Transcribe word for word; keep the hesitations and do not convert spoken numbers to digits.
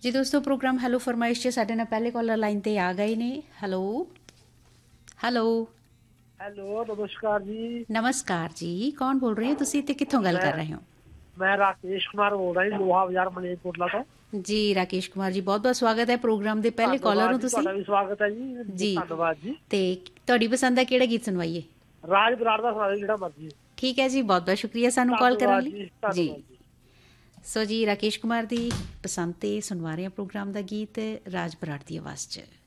जी दोस्तों, programme hello फरमाइश 'ਚ ਸਾਡੇ ਨਾਲ ਪਹਿਲੇ ਕਾਲਰ ਲਾਈਨ ਤੇ ਆ ਗਏ ਨੇ। ਹੈਲੋ ਹੈਲੋ ਹੈਲੋ ਨਮਸਕਾਰ ਜੀ। ਨਮਸਕਾਰ ਜੀ, ਕੌਣ ਬੋਲ ਰਹੇ ਹੋ ਤੁਸੀਂ ਤੇ ਕਿੱਥੋਂ ਗੱਲ ਮੈਂ ਕਰ ਰਹੇ ਹੋ? ਮੈਂ ਰਾਕੇਸ਼ ਕੁਮਾਰ ਬੋਲ ਰਿਹਾ ਜੀ, ਲੋਹਾ ਬਾਜ਼ਾਰ ਮਲੇਰਕੋਟਲਾ ਤੋਂ। ਜੀ ਰਾਕੇਸ਼ ਕੁਮਾਰ ਜੀ, ਬਹੁਤ ਬਹੁਤ ਸਵਾਗਤ ਹੈ ਪ੍ਰੋਗਰਾਮ ਦੇ ਪਹਿਲੇ ਕਾਲਰ ਹੋ ਧੰਨਵਾਦ ਜੀ, ਤੁਸੀਂ। ਤੁਹਾਡਾ ਵੀ ਸਵਾਗਤ ਹੈ ਜੀ। ਜੀ ਧੰਨਵਾਦ ਜੀ। ਤੇ ਤੁਹਾਡੀ ਪਸੰਦ ਦਾ ਕਿਹੜਾ ਗੀਤ ਸੁਣਵਾਈਏ? ਰਾਜ ਬਰਾੜ ਦਾ ਸੁਣਾ ਦਿਓ ਜਿਹੜਾ ਮਰਜ਼ੀ। ਠੀਕ ਹੈ ਜੀ, ਬਹੁਤ ਬਹੁਤ ਸ਼ੁਕਰੀਆ ਸਾਨੂੰ ਕਾਲ ਕਰਨ ਧੰਨਵਾਦ ਲਈ। ਜੀ, ਜੀ ਧੰਨਵਾਦ ਜੀ। ਸੋ ਜੀ ਰਾਕੇਸ਼ ਕੁਮਾਰ ਦੀ ਪਸੰਦ ਤੇ ਸੁਣਵਾ ਰਹੇ ਹਾਂ ਪ੍ਰੋਗਰਾਮ ਦਾ ਗੀਤ ਰਾਜ ਬਰਾੜ ਦੀ ਆਵਾਜ਼ 'ਚ।